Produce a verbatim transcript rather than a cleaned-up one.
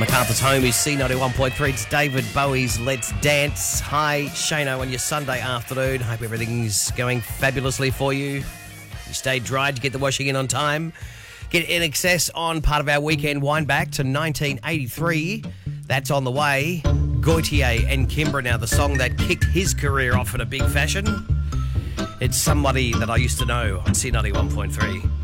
MacArthur's home is C ninety-one point three. It's David Bowie's Let's Dance. Hi, Shano, on your Sunday afternoon. Hope everything's going fabulously for you. You stayed dry. Did you get the washing in on time? Get In Excess on part of our weekend wind back to nineteen eighty-three. That's on the way. Gautier and Kimbra now, the song that kicked his career off in a big fashion. It's Somebody That I Used to Know on C ninety-one point three.